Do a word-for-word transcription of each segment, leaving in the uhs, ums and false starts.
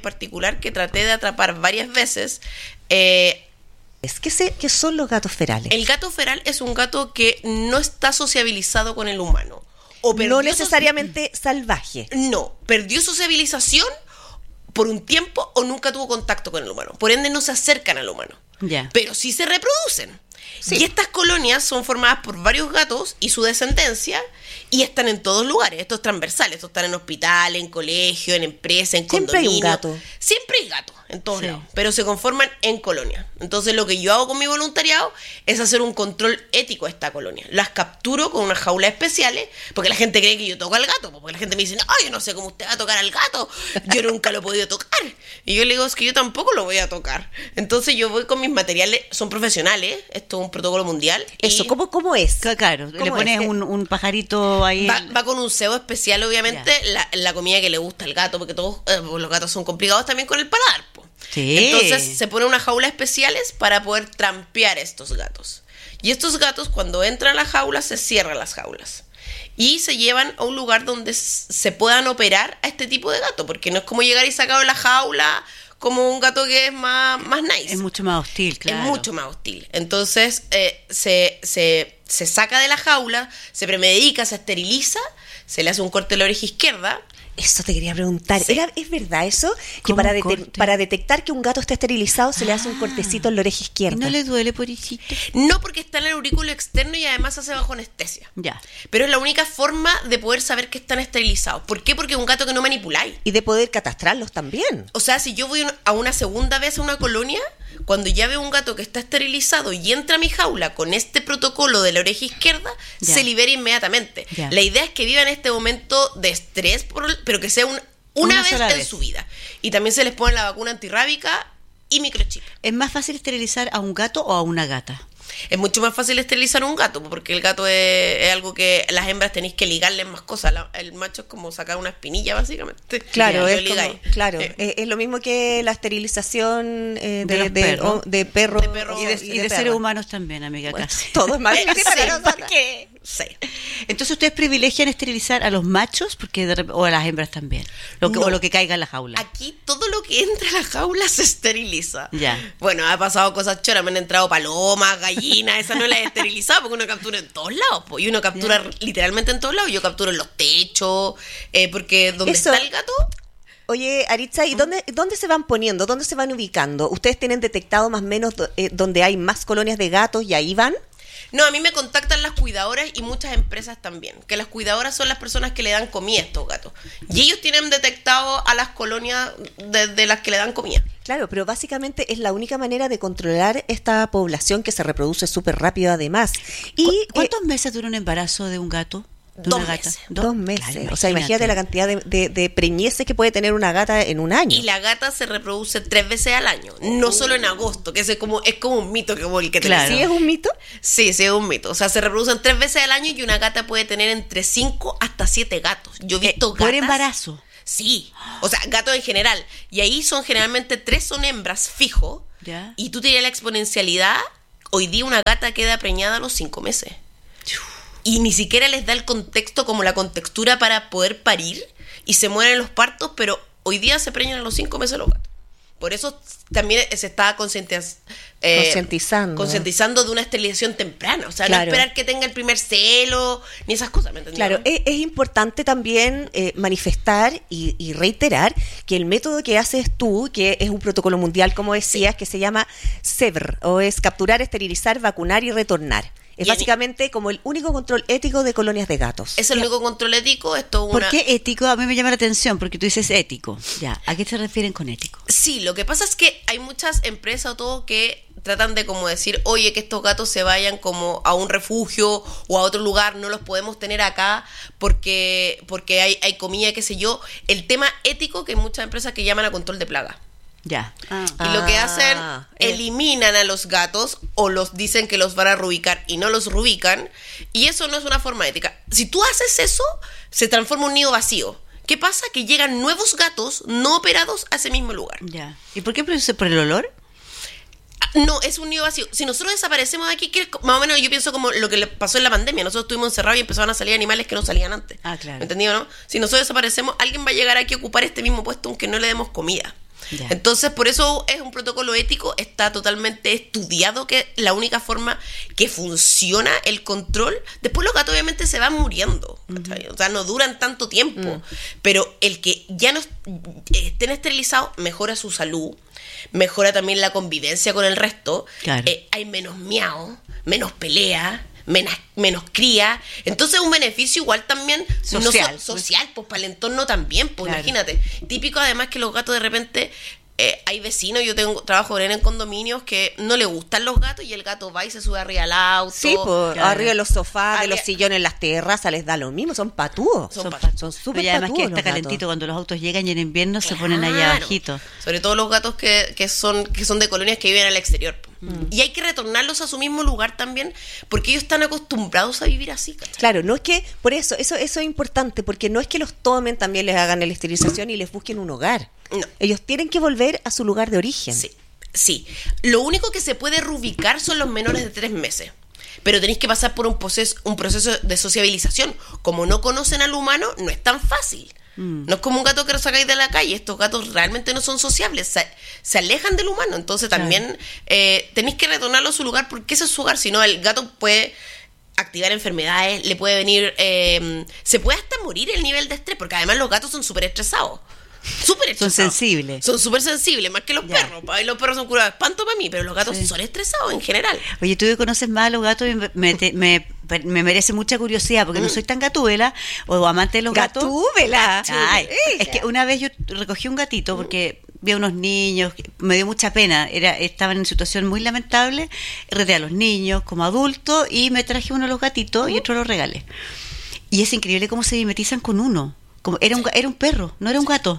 particular que traté de atrapar varias veces. Eh, ¿Qué, se, ¿Qué son los gatos ferales? el gato feral es un gato que no está sociabilizado con el humano. O no necesariamente so- salvaje. No, perdió sociabilización por un tiempo o nunca tuvo contacto con el humano. Por ende no se acercan al humano. Ya. Pero sí se reproducen. Sí. Y estas colonias son formadas por varios gatos y su descendencia, y están en todos lugares. Esto es transversal, esto están en hospitales, en colegios, en empresas, en Siempre condominios. hay un gato. Siempre hay gatos en todos Sí. lados, pero se conforman en colonias. Entonces lo que yo hago con mi voluntariado es hacer un control ético a esta colonia. Las capturo con unas jaulas especiales, porque la gente cree que yo toco al gato, porque la gente me dice, no, yo no sé cómo usted va a tocar al gato, yo nunca lo he podido tocar. Y yo le digo, es que yo tampoco lo voy a tocar. Entonces yo voy con mis materiales, son profesionales, esto es un protocolo mundial. Eso, y ¿cómo, cómo es? Claro, le pones es? un, un pajarito ahí. Va, va con un cebo especial, obviamente, la, la comida que le gusta al gato, porque todos eh, los gatos son complicados también con el paladar, po. Sí. Entonces se pone unas jaulas especiales para poder trampear estos gatos. Y estos gatos, cuando entran a la jaula, se cierran las jaulas. Y se llevan a un lugar donde se puedan operar a este tipo de gato, porque no es como llegar y sacar de la jaula como un gato que es más, más nice. Es mucho más hostil, claro. Es mucho más hostil. Entonces eh, se, se, se saca de la jaula, se premedica, se esteriliza, se le hace un corte de la oreja izquierda. Eso te quería preguntar. Sí. ¿Era, ¿Es verdad eso? Que ¿Cómo para, un dete- corte? para detectar que un gato está esterilizado se le hace un Ah. cortecito en la oreja ¿Y izquierda? no le duele, pobrecito? No, porque está en el aurículo externo y además se hace bajo anestesia. Ya. Pero es la única forma de poder saber que están esterilizados. ¿Por qué? Porque es un gato que no manipuláis. Y de poder catastrarlos también. O sea, si yo voy a una segunda vez a una colonia, cuando ya veo un gato que está esterilizado y entra a mi jaula con este protocolo de la oreja izquierda, Ya. se libera inmediatamente. Ya. La idea es que viva en este momento de estrés, por- pero que sea un- una, Una vez sola en vez. su vida. Y también se les pone la vacuna antirrábica y microchip. ¿Es más fácil esterilizar a un gato o a una gata? Es mucho más fácil esterilizar un gato, porque el gato es, es algo que las hembras tenéis que ligarle más cosas. La- el macho es como sacar una espinilla, básicamente. Claro, Y es, lo ligáis. como- claro Eh, es, es lo mismo que la esterilización eh, De de, los de, perros. o- de perros De perros Y de, y y de perras. seres humanos también, amiga, Bueno, casi. todo es más Eh, difícil, sí, pero ¿por qué? Sí. Entonces ustedes privilegian esterilizar a los machos porque de rep- o a las hembras también. Lo que, No. O lo que caiga en la jaula. Aquí todo lo que entra a la jaula se esteriliza. Ya. Bueno, ha pasado cosas choras, me han entrado palomas, gallinas, esa no la he esterilizado porque uno captura en todos lados, pues, y uno captura Ya. literalmente en todos lados. Yo capturo en los techos, eh, porque donde Eso- está el gato, Oye, Aritza, ¿y dónde, dónde se van poniendo? ¿Dónde se van ubicando? ¿Ustedes tienen detectado más o menos do- eh, donde hay más colonias de gatos y ahí van? no, a mí me contactan las cuidadoras y muchas empresas también, que las cuidadoras son las personas que le dan comida a estos gatos. Y ellos tienen detectado a las colonias de, de las que le dan comida. Claro, pero básicamente es la única manera de controlar esta población que se reproduce súper rápido además. Y ¿Cu- eh, ¿Cuántos meses dura un embarazo de un gato? ¿De Dos una gata? meses. dos meses. Claro, O sea, imagínate la cantidad de, de, de preñeces que puede tener una gata en un año. Y la gata se reproduce tres veces al año, no solo en agosto, que ese es como, es como un mito que, el que te Claro. ¿Sí es un mito? Sí, sí, es un mito. O sea, se reproducen tres veces al año y una gata puede tener entre cinco hasta siete gatos. Yo he visto gatas... ¿Por embarazo? Sí, o sea, gatos en general. Y ahí son generalmente tres son hembras fijo. Ya. Y tú tienes la exponencialidad. Hoy día una gata queda preñada a los cinco meses. Y ni siquiera les da el contexto como la contextura para poder parir. Y se mueren los partos, pero hoy día se preñan a los cinco meses los gatos. Por eso también se está concientiz- eh, Concientizando. concientizando de una esterilización temprana. O sea, Claro. no esperar que tenga el primer celo, ni esas cosas, ¿me entendés? Claro, es, es importante también eh, manifestar y, y reiterar que el método que haces tú, que es un protocolo mundial, como decías, que se llama S E V R, o es capturar, esterilizar, vacunar y retornar. Es Y en- básicamente como el único control ético de colonias de gatos. Es el único control ético. Esto es ¿Por una... qué ético? A mí me llama la atención porque tú dices ético. Ya, ¿a qué se refieren con ético? Sí, lo que pasa es que hay muchas empresas o todo que tratan de como decir, oye, que estos gatos se vayan como a un refugio o a otro lugar, no los podemos tener acá porque, porque hay, hay comida, qué sé yo. El tema ético que hay muchas empresas que llaman a control de plaga. Ya. Y lo que hacen, Ah, eh. eliminan a los gatos o los dicen que los van a rubicar y no los rubican. Y eso no es una forma ética. Si tú haces eso, se transforma en un nido vacío. ¿Qué pasa? Que llegan nuevos gatos no operados a ese mismo lugar. Ya. ¿Y por qué produce por el olor? Ah, No, es un nido vacío. Si nosotros desaparecemos de aquí, que es co- más o menos yo pienso como lo que le pasó en la pandemia. Nosotros estuvimos encerrados y empezaron a salir animales que no salían antes. Ah, claro. ¿Me entendido, no? Si nosotros desaparecemos, alguien va a llegar aquí a ocupar este mismo puesto aunque no le demos comida. Ya. Entonces, por eso es un protocolo ético, está totalmente estudiado que la única forma que funciona el control, después los gatos obviamente se van muriendo, ¿cachai? O sea, no duran tanto tiempo, pero el que ya no est- estén esterilizados mejora su salud, mejora también la convivencia con el resto, Claro. eh, hay menos miau, menos pelea, menos, menos cría, entonces un beneficio igual también no Social. so- social, pues para el entorno también, pues Claro. imagínate, típico además que los gatos de repente, eh, hay vecinos, yo tengo trabajo en condominios que no le gustan los gatos y el gato va y se sube arriba al auto. Sí, pues Claro. arriba de los sofás, de Arriba- los sillones, en las terrazas, les da lo mismo, son patúos. Son Son, patúos. son Pero súper y además que patúos está los gatos. calentito cuando los autos llegan y en invierno se ponen allá Claro. abajito. Sobre todo los gatos que, que son que son de colonias que viven al exterior. Mm. Y hay que retornarlos a su mismo lugar también, porque ellos están acostumbrados a vivir así, ¿cachai? Claro, no es que, por eso, eso, eso es importante, porque no es que los tomen, también les hagan la esterilización y les busquen un hogar. No. Ellos tienen que volver a su lugar de origen. Sí, sí. Lo único que se puede reubicar son los menores de tres meses. Pero tenéis que pasar por un proceso, un proceso de sociabilización. Como no conocen al humano, no es tan fácil. No es como un gato que lo sacáis de la calle. Estos gatos realmente no son sociables. Se, se alejan del humano. Entonces también eh, tenéis que retornarlo a su lugar porque ese es su hogar. Si no, el gato puede activar enfermedades, le puede venir... eh, se puede hasta morir el nivel de estrés, porque además los gatos son súper estresados. Súper Son estresados. sensibles. Son súper sensibles, más que los Ya. perros. Pa- y los perros son curados de espanto para mí, pero los gatos Sí. son estresados en general. Oye, tú que conoces más a los gatos, me, me, te- me- me merece mucha curiosidad, porque no soy tan gatúbela o amante de los gatos. Gatúbela. Ay, Ella. es que una vez yo recogí un gatito porque vi a unos niños, que me dio mucha pena, era estaban en situación muy lamentable, reté a los niños como adultos y me traje uno de los gatitos y otro lo regalé. Y es increíble cómo se mimetizan con uno. Como era un ga- era un perro, no era un gato.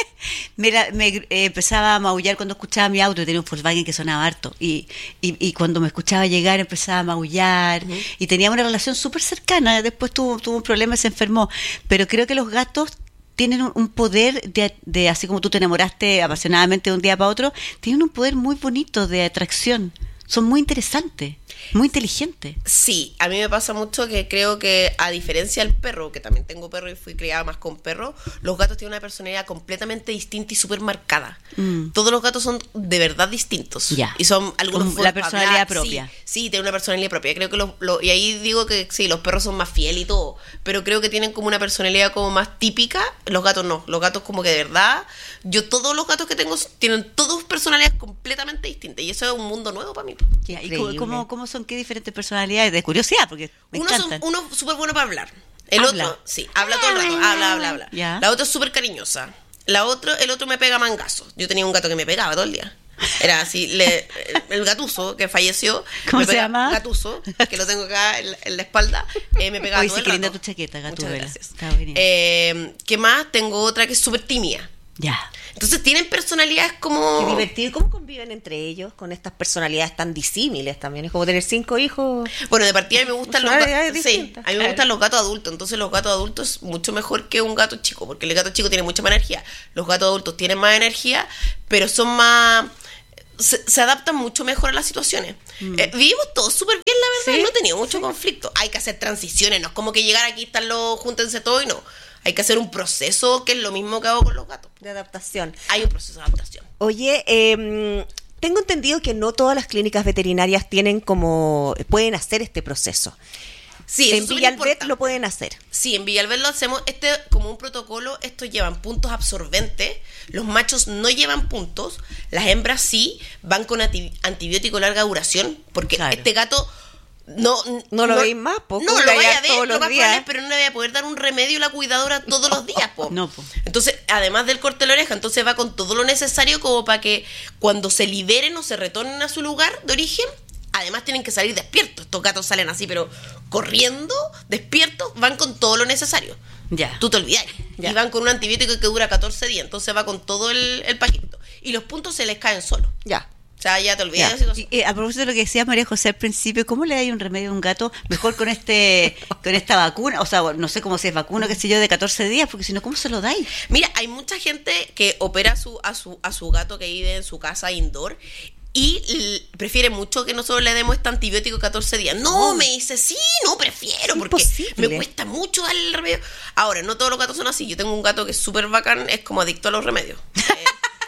Mira, me eh, empezaba a maullar cuando escuchaba mi auto, tenía un Volkswagen que sonaba harto, y, y, y cuando me escuchaba llegar empezaba a maullar, y teníamos una relación súper cercana. Después tuvo, tuvo un problema y se enfermó, pero creo que los gatos tienen un, un poder de, de, así como tú te enamoraste apasionadamente de un día para otro, tienen un poder muy bonito de atracción, son muy interesantes, muy inteligentes. Sí, a mí me pasa mucho que creo que a diferencia del perro, que también tengo perro y fui criada más con perro, los gatos tienen una personalidad completamente distinta y súper marcada. Mm. Todos los gatos son de verdad distintos. Ya. Y son algunos Con la formas de personalidad hablar. propia. Sí, sí, tienen una personalidad propia. Creo que los, los- y ahí digo que sí, los perros son más fieles y todo, pero creo que tienen como una personalidad como más típica. Los gatos no. Los gatos como que de verdad, yo todos los gatos que tengo tienen todos personalidades completamente distintas y eso es un mundo nuevo para mí. Ya, ¿y Increíble. cómo, cómo, cómo son qué diferentes personalidades? De curiosidad, porque me Uno, son, encantan. uno súper bueno para hablar. El Habla. otro, sí, habla todo el rato, habla, habla, habla. Ya. La otra es súper cariñosa. La otra, el otro me pega mangazos. Yo tenía un gato que me pegaba todo el día. Era así, le- el gatuso que falleció. ¿Cómo me se pega- llama? Gatuso, que lo tengo acá en, la- en la espalda. eh, me pegaba Oye, todo sí, el qué linda rato. tu chaqueta, Muchas Gatúbela. gracias. Está buenísimo. Eh, ¿Qué más? Tengo otra que es súper tímida. Ya. Entonces tienen personalidades Qué como... divertido. ¿Y cómo conviven entre ellos con estas personalidades tan disímiles también? Es como tener cinco hijos. Bueno, de partida a mí me gustan los gatos. Personalidades Sí, distintas. a mí me gustan los gatos adultos. Entonces los gatos adultos es mucho mejor que un gato chico, porque el gato chico tiene mucha más energía. Los gatos adultos tienen más energía, pero son más... Se, se adaptan mucho mejor a las situaciones. Eh, vivimos todos súper bien, la verdad. Sí, No he tenido mucho conflicto. Hay que hacer transiciones, no es como que llegar aquí, estarlo, júntense todos y no. Hay que hacer un proceso que es lo mismo que hago con los gatos. De adaptación. Hay un proceso de adaptación. Oye, eh, tengo entendido que no todas las clínicas veterinarias tienen como pueden hacer este proceso. Sí, eso En es súper Villalbet importante. lo pueden hacer. Sí, en Villalbet lo hacemos este como un protocolo. Estos llevan puntos absorbentes. Los machos no llevan puntos. Las hembras sí van con anti- antibiótico de larga duración. Porque Claro. este gato no, No lo veis más, po, No, lo cura vaya ya a ver, todos lo los más días. probable es, pero no le voy a poder dar un remedio a la cuidadora todos los días, po. No, po. Entonces, además del corte de la oreja, entonces va con todo lo necesario como para que cuando se liberen o se retornen a su lugar de origen, además tienen que salir despiertos. Estos gatos salen así, pero corriendo, despiertos, van con todo lo necesario. Ya. Tú te olvidas. Ya. Y van con un antibiótico que dura catorce días, entonces va con todo el, el paquetito. Y los puntos se les caen solos. Ya. O sea, ya te olvidas Ya. de la situación. Y, eh, a propósito de lo que decía María José al principio, ¿cómo le hay un remedio a un gato mejor con este con esta vacuna? O sea, bueno, no sé cómo si es vacuna, qué sé yo, de catorce días, porque si no, ¿cómo se lo dais? Mira, hay mucha gente que opera a su, a su, a su gato que vive en su casa indoor y l- prefiere mucho que nosotros le demos este antibiótico catorce días. No, me dice, sí, no, prefiero, Es porque imposible. me cuesta mucho darle el remedio. Ahora, no todos los gatos son así. Yo tengo un gato que es súper bacán, es como adicto a los remedios. Eh,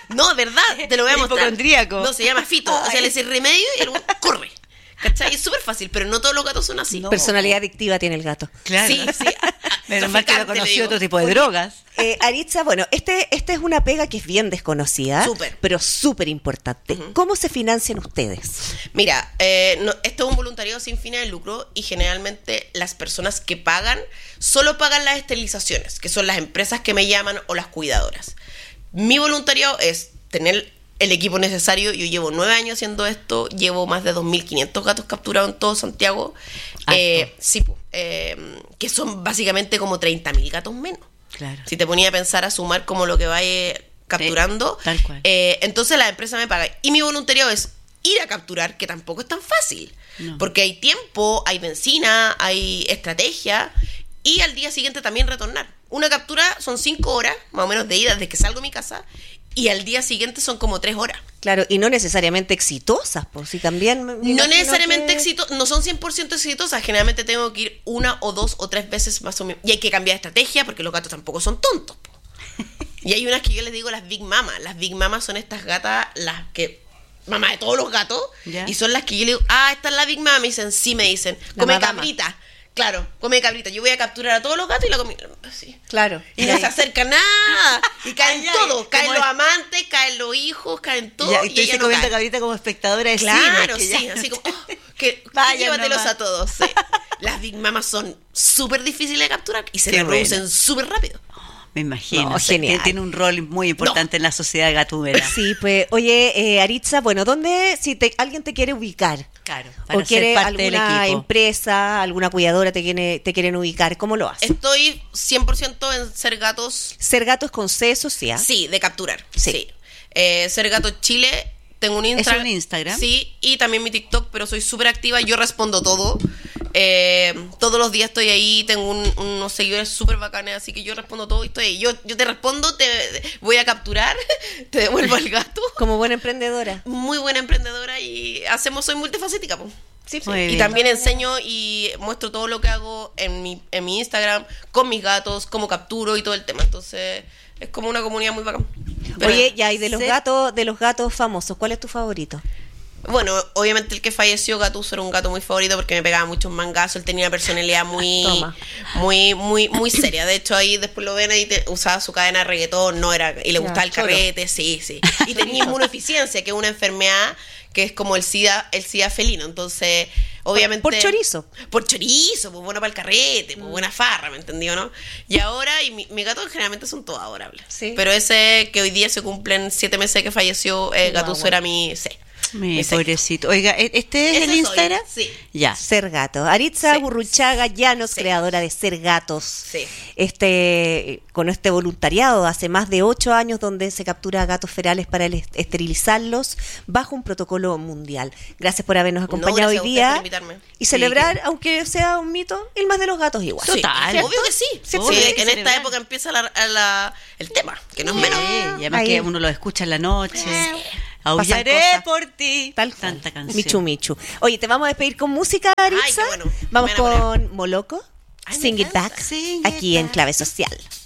No, de verdad, te lo voy a mostrar. Hipocondríaco. No, se llama Fito. O sea, le dice remedio y el weón corre. ¿Cachai? Es súper fácil, pero no todos los gatos son así. No. Personalidad adictiva tiene el gato. Claro. Sí, sí. Menos mal que no Traficante, le conocí digo. otro tipo de drogas. Eh, Aritza, bueno, este, este es una pega que es bien desconocida, Súper. pero súper importante. ¿Cómo se financian ustedes? Mira, eh, no, esto es un voluntariado sin fines de lucro y generalmente las personas que pagan solo pagan las esterilizaciones, que son las empresas que me llaman o las cuidadoras. Mi voluntariado es tener el equipo necesario. Yo llevo nueve años haciendo esto, llevo más de dos mil quinientos gatos capturados en todo Santiago. Eh, sí, po, eh, que son básicamente como treinta mil gatos menos. Claro. Si te ponía a pensar, a sumar como lo que vaya capturando, Eh, tal cual. eh, entonces la empresa me paga. Y mi voluntariado es ir a capturar, que tampoco es tan fácil. No. Porque hay tiempo, hay benzina, hay estrategia, y al día siguiente también retornar. Una captura son cinco horas, más o menos de ida desde que salgo de mi casa, y al día siguiente son como tres horas. Claro, y no necesariamente exitosas, pues si también... me No imagino necesariamente que- exitosas, no son cien por ciento exitosas. Generalmente tengo que ir una o dos o tres veces más o menos. Y hay que cambiar de estrategia porque los gatos tampoco son tontos, po. Y hay unas que yo les digo las Big Mama. Las Big Mama son estas gatas, las que... Mamá de todos los gatos. ¿Ya? Y son las que yo le digo, ah, esta es la Big Mama. Me dicen, sí, me dicen, La come madama. cabrita. Claro, come cabrita. Yo voy a capturar a todos los gatos y la comí. Así. Claro. Y no se acerca nada. Y caen Ay, ay, todos. Caen como los es- amantes, caen los hijos, caen todos. Ya, y y estoy ella no comiendo cae. cabrita como espectadora de Claro, cine. que sí, ya- así como, oh, que, Vayan llévatelos nomás. a todos. Sí. Las Big Mamas son súper difíciles de capturar y se Qué reproducen buena. súper rápido. Me imagino. No, o sea, genial. que tiene un rol muy importante en la sociedad gatúbela. Sí, pues, oye, eh, Aritza, bueno, ¿dónde, si te, alguien te quiere ubicar? Claro, O para ser quiere parte del alguna equipo. empresa, alguna cuidadora te, quiere, te quieren ubicar, ¿cómo lo haces? Estoy cien por ciento en Ser Gatos, Ser gatos con C social. sí, de capturar. Sí. Sí. Eh, Ser Gatos Chile, tengo un Instagram. un Instagram? Sí, y también mi TikTok, pero soy súper activa, yo respondo todo. Eh, todos los días estoy ahí, tengo un- unos seguidores súper bacanes, así que yo respondo todo y estoy ahí. Yo, yo te respondo, te voy a capturar, te devuelvo al gato. Como buena emprendedora. Muy buena emprendedora y hacemos, soy multifacética, po. Sí, Muy Y bien. también enseño y muestro todo lo que hago en mi, en mi Instagram, con mis gatos, cómo capturo y todo el tema. Entonces, es como una comunidad muy bacán. Pero, Oye, ya, y de los Ser- gatos, de los gatos famosos, ¿cuál es tu favorito? bueno, obviamente el que falleció, Gatuso, era un gato muy favorito porque me pegaba muchos mangazos. Él tenía una personalidad muy, Toma. muy, muy, muy seria. De hecho, ahí después lo ven ahí, te- usaba su cadena de reggaetón, no era, y le Ya, gustaba el choro. carrete, sí, sí. Y tenía inmunodeficiencia, que es una enfermedad que es como el SIDA, el SIDA felino. Entonces, obviamente. Por chorizo. Por chorizo, pues bueno para el carrete, pues buena farra, ¿me entendió, no? Y ahora, y mi, mi gato generalmente son todos adorables. Sí. Pero ese que hoy día se cumplen siete meses que falleció, eh, Guau, Gatuso guau. era mi. Sí. Mi mi sexto. pobrecito. Oiga, ¿e- ¿este es Ese el soy, Instagram? sí. Ya. Ser Gato. Aritza Sí. Gurruchaga Llanos, Sí. creadora de Ser Gatos. Sí. Este, con este voluntariado hace más de ocho años donde se captura a gatos ferales para el est- esterilizarlos bajo un protocolo mundial. Gracias por habernos acompañado gracias a hoy ustedes por día invitarme. y celebrar, aunque sea un mito, el más de los gatos igual. Sí, Total. obvio que sí. Sí, Sí, sí, hay que en esta celebrar. época empieza la- la- el tema, que no es Sí, menos. y además Ahí. que uno lo escucha en la noche. Pasan Aullaré cosas. por ti. Tal cual. Tanta canción. Michu Michu. Oye, te vamos a despedir con música, Aritza. Ay, qué bueno. Vamos Me enamoré. con Moloco, Ay, me Sing It encanta. Back, Sing It aquí en Back. Clave Social.